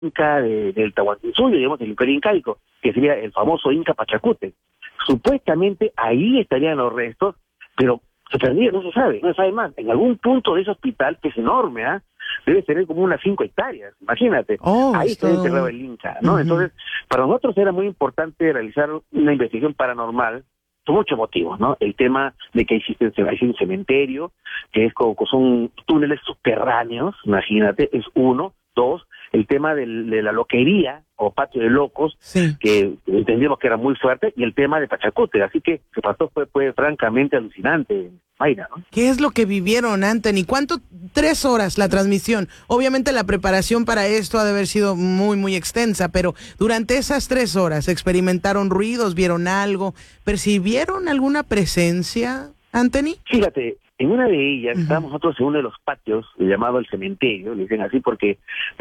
Inca del Tahuantinsuyo, digamos, del Imperio Incaico, que sería el famoso Inca Pachacútec. Supuestamente ahí estarían los restos, pero se perdieron, no se sabe más. En algún punto de ese hospital, que es enorme, debe tener como unas 5 hectáreas, imagínate. Ahí está enterrado el Inca, ¿no? Entonces, para nosotros era muy importante realizar una investigación paranormal, por muchos motivos, ¿no? El tema de que existe un cementerio, que es como son túneles subterráneos, imagínate, es uno. 2, el tema de la loquería o patio de locos, que entendimos que era muy fuerte, y el tema de Pachacútec, así que se pasó, fue francamente alucinante, Mayra, ¿no? ¿Qué es lo que vivieron, Anthony? ¿Cuánto? 3 horas la transmisión. Obviamente la preparación para esto ha de haber sido muy, muy extensa, pero durante esas 3 horas, ¿experimentaron ruidos, vieron algo, percibieron alguna presencia, Anthony? Fíjate, en una de ellas, estábamos nosotros en uno de los patios, llamado el cementerio, le dicen así porque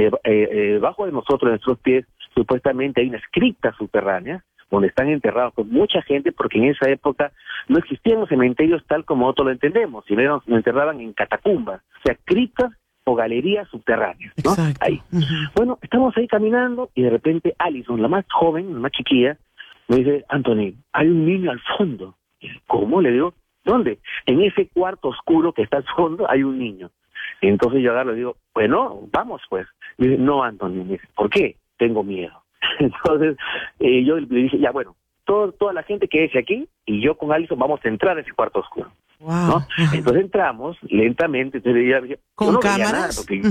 bajo de nosotros, en nuestros pies, supuestamente hay unas criptas subterráneas, donde están enterrados con mucha gente, porque en esa época no existían los cementerios tal como nosotros lo entendemos, sino nos enterraban en catacumbas, o sea, criptas o galerías subterráneas, ¿no? Exacto. Ahí. Bueno, estamos ahí caminando y de repente Alison, la más joven, la más chiquilla, me dice, Anthony, hay un niño al fondo. ¿Cómo? Le digo, ¿dónde? En ese cuarto oscuro que está al fondo hay un niño. Entonces yo agarro y digo, bueno, vamos pues. Me dice, no, Anthony, me dice, ¿por qué? Tengo miedo. Entonces yo le dije, ya bueno, toda la gente quédese aquí y yo con Alison vamos a entrar a ese cuarto oscuro. Wow. ¿No? Entonces entramos lentamente. Entonces, ¿con no cámaras? Porque,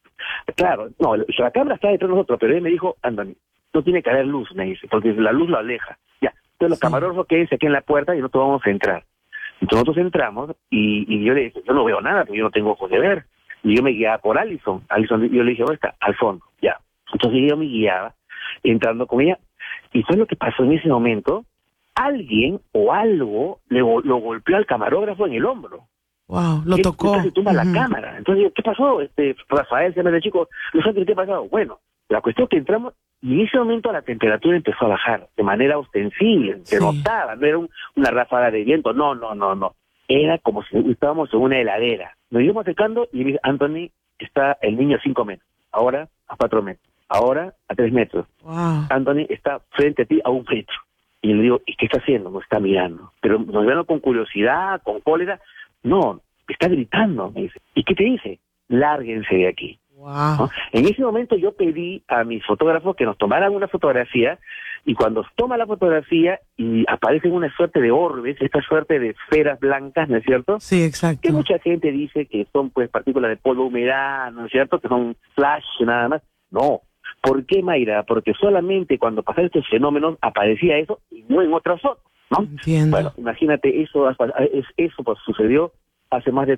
claro, no, la cámara está detrás de nosotros, pero él me dijo, Anthony, no tiene que haber luz, me dice, porque la luz lo aleja. Ya, entonces los camarógrafos quédense aquí en la puerta y nosotros vamos a entrar. Entonces nosotros entramos y yo le dije, yo no veo nada, porque yo no tengo ojos de ver. Y yo me guiaba por Alison. Yo le dije, ¿dónde está? Al fondo, ya. Entonces yo me guiaba, entrando con ella. ¿Y sabes lo que pasó en ese momento? Alguien o algo lo golpeó al camarógrafo en el hombro. Wow, lo tocó. Entonces tumba la cámara. Entonces, ¿qué pasó? Rafael se me dice, chico, no sé qué ha pasado. Bueno, la cuestión es que entramos y en ese momento la temperatura empezó a bajar de manera ostensible, se notaba, no era una ráfaga de viento, no. Era como si estábamos en una heladera. Nos íbamos acercando y me dice, Anthony, está el niño a 5 metros, ahora a 4 metros, ahora a 3 metros. Wow. Anthony está frente a ti a 1 metro. Y le digo, ¿y qué está haciendo? Nos está mirando. Pero nos mirando con curiosidad, con cólera. No, está gritando, me dice. ¿Y qué te dice? Lárguense de aquí. Wow. ¿No? En ese momento yo pedí a mis fotógrafos que nos tomaran una fotografía, y cuando toma la fotografía y aparecen una suerte de orbes, esta suerte de esferas blancas, ¿no es cierto? Sí, exacto. Que mucha gente dice que son pues partículas de polvo humedad, ¿no es cierto? Que son flash nada más. No. ¿Por qué, Mayra? Porque solamente cuando pasaron estos fenómenos aparecía eso y no en otras fotos, ¿no? Entiendo. Bueno, imagínate, eso pues sucedió hace más de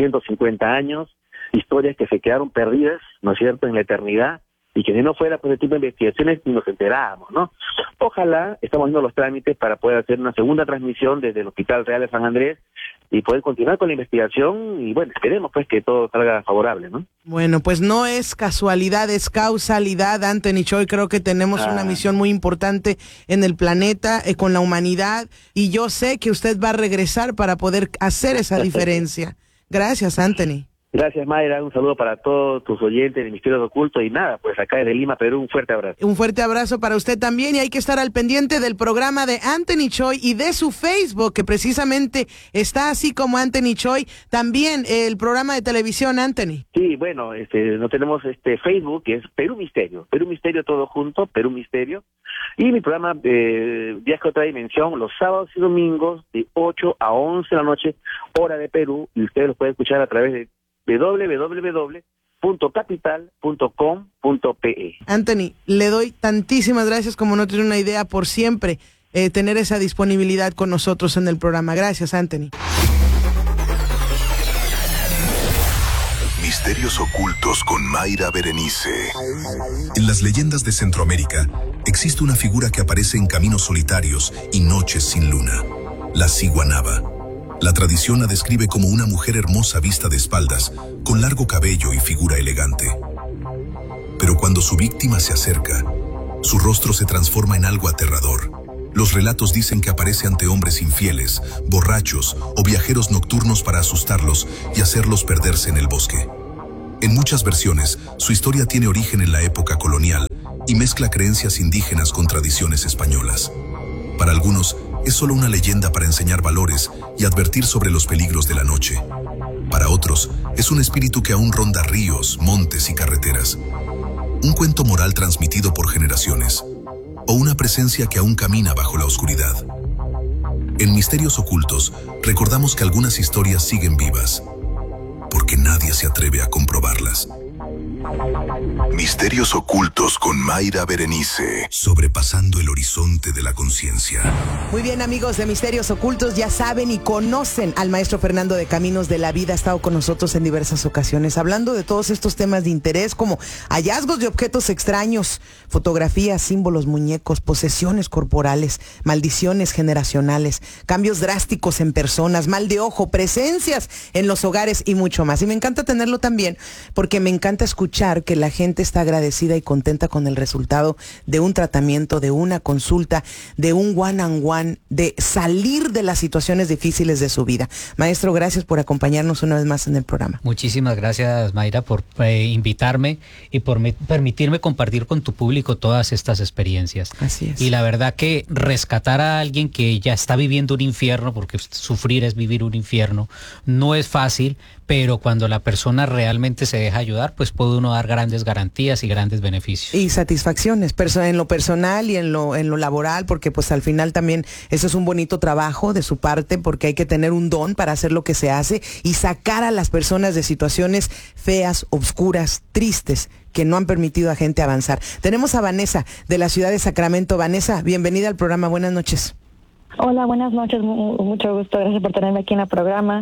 450 años, historias que se quedaron perdidas, ¿no es cierto?, en la eternidad, y que si no fuera por ese tipo de investigaciones ni nos enterábamos, ¿no? Ojalá, estamos haciendo los trámites para poder hacer una segunda transmisión desde el Hospital Real de San Andrés y poder continuar con la investigación, y bueno, esperemos pues que todo salga favorable, ¿no? Bueno, pues no es casualidad, es causalidad, Anthony Choi. Creo que tenemos una misión muy importante en el planeta, con la humanidad, y yo sé que usted va a regresar para poder hacer esa diferencia. Gracias, Anthony. Gracias, Mayra, un saludo para todos tus oyentes de Misterios Ocultos, y nada, pues acá desde Lima, Perú, un fuerte abrazo. Un fuerte abrazo para usted también, y hay que estar al pendiente del programa de Anthony Choi y de su Facebook, que precisamente está así como Anthony Choi, también el programa de televisión, Anthony. Sí, bueno, no tenemos Facebook, que es Perú Misterio todo junto, Perú Misterio, y mi programa Viaje a otra dimensión, los sábados y domingos de 8 a 11 de la noche, hora de Perú, y ustedes lo pueden escuchar a través de www.capital.com.pe. Anthony, le doy tantísimas gracias, como no tiene una idea, por siempre tener esa disponibilidad con nosotros en el programa. Gracias, Anthony. Misterios Ocultos con Mayra Berenice. En las leyendas de Centroamérica existe una figura que aparece en caminos solitarios y noches sin luna: la ciguanaba. La tradición la describe como una mujer hermosa vista de espaldas, con largo cabello y figura elegante. Pero cuando su víctima se acerca, su rostro se transforma en algo aterrador. Los relatos dicen que aparece ante hombres infieles, borrachos o viajeros nocturnos para asustarlos y hacerlos perderse en el bosque. En muchas versiones, su historia tiene origen en la época colonial y mezcla creencias indígenas con tradiciones españolas. Para algunos, es solo una leyenda para enseñar valores y advertir sobre los peligros de la noche. Para otros, es un espíritu que aún ronda ríos, montes y carreteras. Un cuento moral transmitido por generaciones. O una presencia que aún camina bajo la oscuridad. En Misterios Ocultos, recordamos que algunas historias siguen vivas, porque nadie se atreve a comprobarlas. Misterios Ocultos con Mayra Berenice. Sobrepasando el horizonte de la conciencia. Muy bien, amigos de Misterios Ocultos, ya saben y conocen al maestro Fernando de Caminos de la Vida. Ha estado con nosotros en diversas ocasiones hablando de todos estos temas de interés, como hallazgos de objetos extraños, fotografías, símbolos, muñecos, posesiones corporales, maldiciones generacionales, cambios drásticos en personas, mal de ojo, presencias en los hogares y mucho más. Y me encanta tenerlo también porque me encanta escuchar que la gente está agradecida y contenta con el resultado de un tratamiento, de una consulta, de un one-on-one, de salir de las situaciones difíciles de su vida. Maestro, gracias por acompañarnos una vez más en el programa. Muchísimas gracias, Mayra, por invitarme y por permitirme compartir con tu público todas estas experiencias. Así es. Y la verdad que rescatar a alguien que ya está viviendo un infierno, porque sufrir es vivir un infierno, no es fácil, pero cuando la persona realmente se deja ayudar, pues puede uno dar grandes garantías y grandes beneficios. Y satisfacciones, en lo personal y en lo laboral, porque pues al final también eso es un bonito trabajo de su parte, porque hay que tener un don para hacer lo que se hace y sacar a las personas de situaciones feas, oscuras, tristes, que no han permitido a gente avanzar. Tenemos a Vanessa de la ciudad de Sacramento. Vanessa, bienvenida al programa, buenas noches. Hola, buenas noches, mucho gusto, gracias por tenerme aquí en el programa.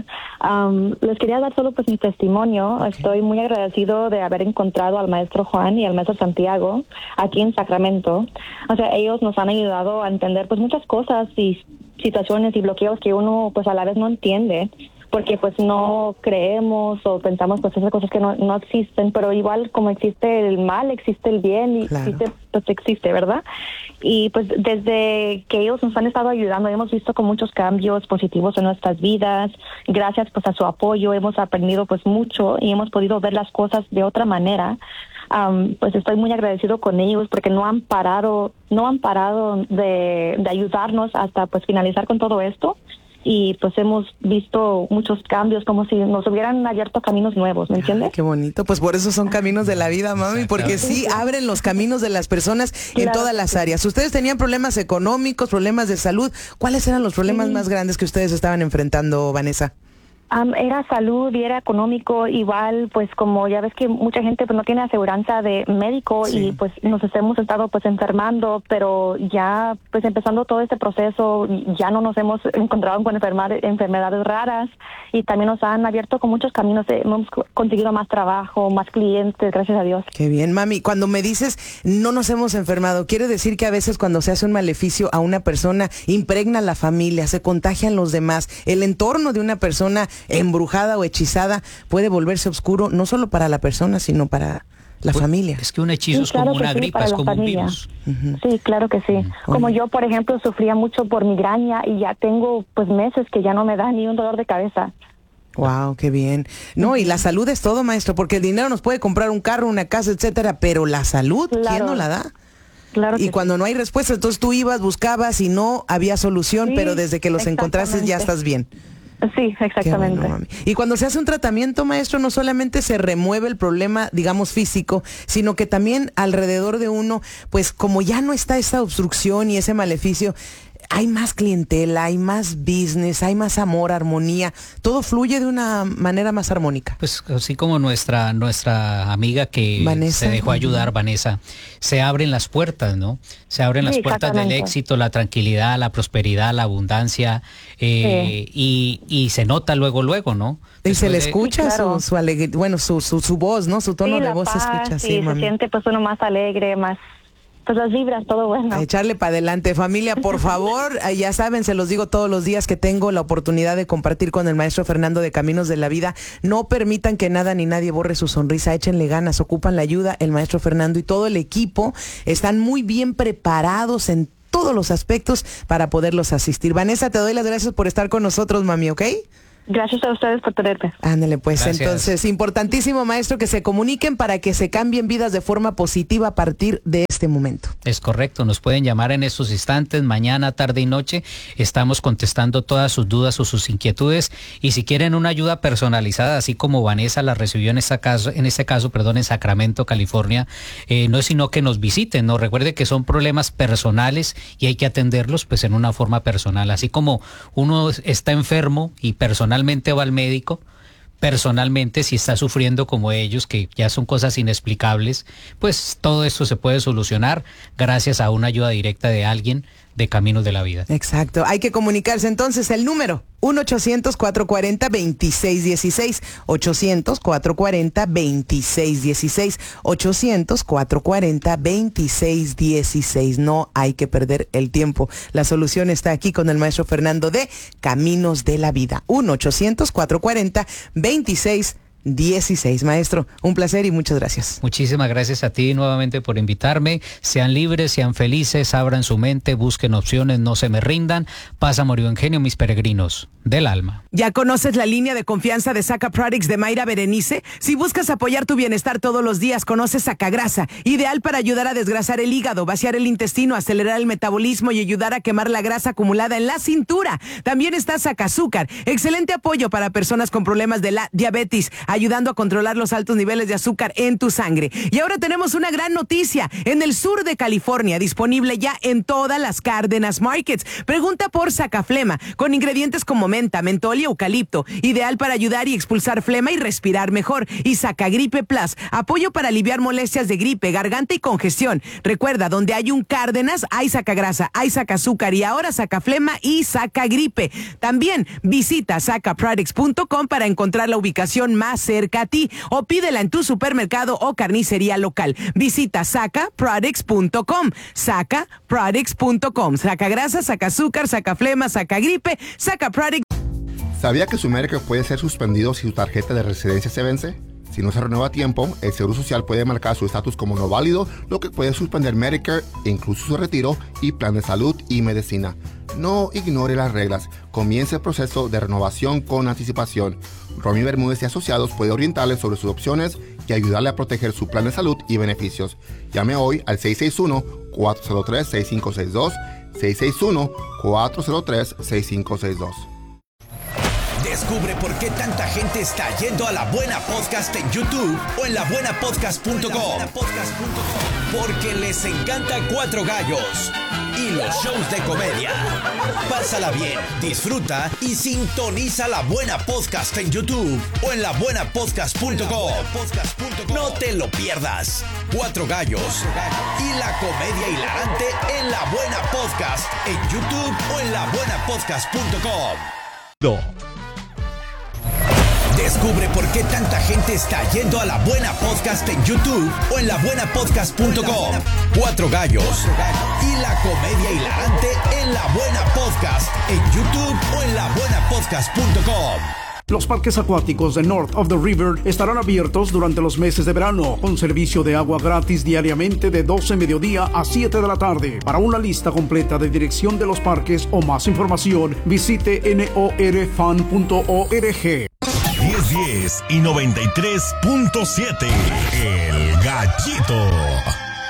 Les quería dar solo pues mi testimonio. Estoy muy agradecido de haber encontrado al maestro Juan y al maestro Santiago aquí en Sacramento. O sea, ellos nos han ayudado a entender pues muchas cosas y situaciones y bloqueos que uno pues a la vez no entiende, porque pues no creemos o pensamos pues esas cosas que no existen, pero igual como existe el mal, existe el bien y claro, existe, ¿verdad? Y pues desde que ellos nos han estado ayudando hemos visto con muchos cambios positivos en nuestras vidas. Gracias pues a su apoyo hemos aprendido pues mucho y hemos podido ver las cosas de otra manera. Pues estoy muy agradecido con ellos porque no han parado de ayudarnos hasta pues finalizar con todo esto. Y pues hemos visto muchos cambios, como si nos hubieran abierto caminos nuevos, ¿me entiendes? Qué bonito, pues por eso son caminos de la vida, mami, porque sí abren los caminos de las personas en todas las áreas. Ustedes tenían problemas económicos, problemas de salud. ¿Cuáles eran los problemas más grandes que ustedes estaban enfrentando, Vanessa? Era salud y era económico, igual pues como ya ves que mucha gente pues no tiene aseguranza de médico y pues nos hemos estado pues enfermando, pero ya pues empezando todo este proceso ya no nos hemos encontrado con enfermedades raras y también nos han abierto con muchos caminos, hemos conseguido más trabajo, más clientes, gracias a Dios. Qué bien, mami. Cuando me dices no nos hemos enfermado, quiere decir que a veces cuando se hace un maleficio a una persona impregna a la familia, se contagian los demás, el entorno de una persona embrujada o hechizada puede volverse oscuro no solo para la persona sino para la familia. Es que un hechizo es como una gripa, es como un virus. Sí, claro que sí. Como yo, por ejemplo, sufría mucho por migraña y ya tengo pues meses que ya no me da ni un dolor de cabeza. Wow, qué bien. No, y la salud es todo, maestro, porque el dinero nos puede comprar un carro, una casa, etcétera, pero la salud, ¿quién no la da? Claro. Y cuando no hay respuesta, entonces tú ibas, buscabas y no había solución, pero desde que los encontraste ya estás bien. Sí, exactamente. Bueno, y cuando se hace un tratamiento, maestro, no solamente se remueve el problema, digamos, físico, sino que también alrededor de uno, pues como ya no está esa obstrucción y ese maleficio, hay más clientela, hay más business, hay más amor, armonía, todo fluye de una manera más armónica. Pues así como nuestra amiga que Vanessa, se dejó ayudar, Vanessa, se abren las puertas, ¿no? Se abren las puertas del éxito, la tranquilidad, la prosperidad, la abundancia, y se nota luego, ¿no? Y se le escucha su alegría, bueno, su voz, ¿no? Su tono de voz se escucha así, se siente pues uno más alegre, más pues las vibras, todo bueno. A echarle para adelante, familia, por favor, ya saben, se los digo todos los días que tengo la oportunidad de compartir con el maestro Fernando de Caminos de la Vida. No permitan que nada ni nadie borre su sonrisa, échenle ganas, ocupan la ayuda. El maestro Fernando y todo el equipo están muy bien preparados en todos los aspectos para poderlos asistir. Vanessa, te doy las gracias por estar con nosotros, mami, ¿ok? Gracias a ustedes por tenerme. Ándale, pues. Gracias. Entonces, importantísimo, maestro, que se comuniquen para que se cambien vidas de forma positiva a partir de este momento. Es correcto, nos pueden llamar en estos instantes, mañana, tarde y noche. Estamos contestando todas sus dudas o sus inquietudes, y si quieren una ayuda personalizada, así como Vanessa la recibió en este caso, en Sacramento, California, no es sino que nos visiten, ¿no? Recuerde que son problemas personales y hay que atenderlos pues en una forma personal, así como uno está enfermo y personalmente va al médico. Personalmente, si está sufriendo como ellos, que ya son cosas inexplicables, pues todo esto se puede solucionar gracias a una ayuda directa de alguien de Caminos de la Vida. Exacto. Hay que comunicarse entonces. El número 1-800-440-2616, 800-440-2616, 800-440-2616. No hay que perder el tiempo. La solución está aquí con el maestro Fernando de Caminos de la Vida. 1-800-440-2616. Maestro, un placer y muchas gracias. Muchísimas gracias a ti nuevamente por invitarme. Sean libres, sean felices, abran su mente, busquen opciones, no se me rindan. Paz, amor y buen genio, mis peregrinos del alma. ¿Ya conoces la línea de confianza de Saca Products de Mayra Berenice? Si buscas apoyar tu bienestar todos los días, conoce Sacagrasa, ideal para ayudar a desgrasar el hígado, vaciar el intestino, acelerar el metabolismo y ayudar a quemar la grasa acumulada en la cintura. También está Sacazúcar, excelente apoyo para personas con problemas de la diabetes, ayudando a controlar los altos niveles de azúcar en tu sangre. Y ahora tenemos una gran noticia, en el sur de California, disponible ya en todas las Cárdenas Markets. Pregunta por Sacaflema, con ingredientes como menta, mentol y eucalipto, ideal para ayudar y expulsar flema y respirar mejor. Y Sacagripe Plus, apoyo para aliviar molestias de gripe, garganta y congestión. Recuerda, donde hay un Cárdenas, hay Sacagrasa, hay Sacazúcar y ahora Sacaflema y Sacagripe. También visita sacaproducts.com para encontrar la ubicación más cerca a ti, o pídela en tu supermercado o carnicería local. Visita sacaproducts.com, sacaproducts.com. Sacagrasa, Sacazúcar, Sacaflema, Sacagripe, Sacaproducts. ¿Sabía que su Medicare puede ser suspendido si su tarjeta de residencia se vence? Si no se renueva a tiempo, el Seguro Social puede marcar su estatus como no válido, lo que puede suspender Medicare, incluso su retiro y plan de salud y medicina. No ignore las reglas. Comience el proceso de renovación con anticipación. Romy Bermúdez y Asociados puede orientarle sobre sus opciones y ayudarle a proteger su plan de salud y beneficios. Llame hoy al 661-403-6562, 661-403-6562. Descubre por qué tanta gente está yendo a La Buena Podcast en YouTube o en labuenapodcast.com. Porque les encanta Cuatro Gallos y los shows de comedia. Pásala bien, disfruta y sintoniza La Buena Podcast en YouTube o en labuenapodcast.com. No te lo pierdas. Cuatro Gallos y la comedia hilarante en La Buena Podcast en YouTube o en labuenapodcast.com. Descubre por qué tanta gente está yendo a La Buena Podcast en YouTube o en labuenapodcast.com. Cuatro Gallos y la comedia hilarante en La Buena Podcast en YouTube o en labuenapodcast.com. Los parques acuáticos de North of the River estarán abiertos durante los meses de verano, con servicio de agua gratis diariamente de 12 mediodía a 7 de la tarde. Para una lista completa de dirección de los parques o más información, visite norfan.org. 1010 y 93.7. El Gallito.